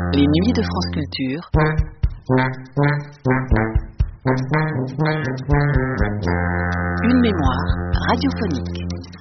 Les nuits de France Culture. Une mémoire radiophonique.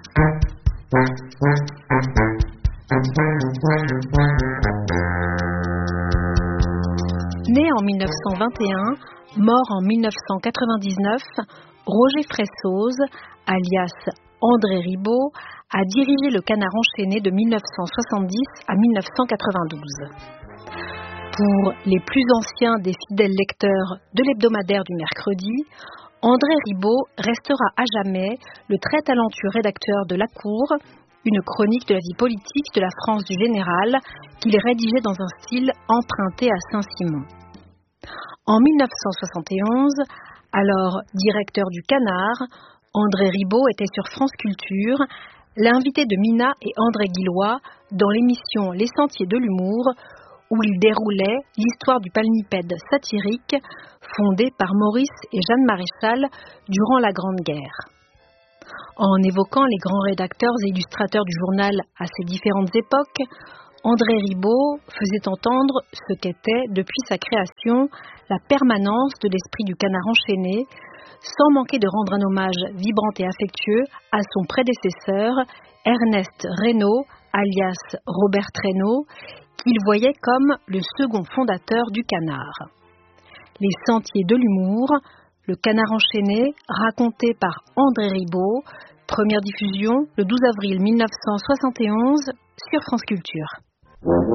Né en 1921, mort en 1999, Roger Fressoz, alias André Ribot, a dirigé le Canard enchaîné de 1970 à 1992. Pour les plus anciens des fidèles lecteurs de l'hebdomadaire du mercredi, André Ribot restera à jamais le très talentueux rédacteur de La Cour, une chronique de la vie politique de la France du Général qu'il rédigeait dans un style emprunté à Saint-Simon. En 1971, alors directeur du Canard, André Ribot était sur France Culture, l'invité de Mina et André Guillois dans l'émission Les Sentiers de l'Humour, où il déroulait l'histoire du palmipède satirique fondé par Maurice et Jeanne Maréchal durant la Grande Guerre. En évoquant les grands rédacteurs et illustrateurs du journal à ces différentes époques, André Ribot faisait entendre ce qu'était, depuis sa création, la permanence de l'esprit du Canard enchaîné, sans manquer de rendre un hommage vibrant et affectueux à son prédécesseur, Ernest Reynaud, alias Robert Reynaud, qu'il voyait comme le second fondateur du Canard. Les Sentiers de l'Humour, le Canard enchaîné, raconté par André Ribot, première diffusion le 12 avril 1971 sur France Culture.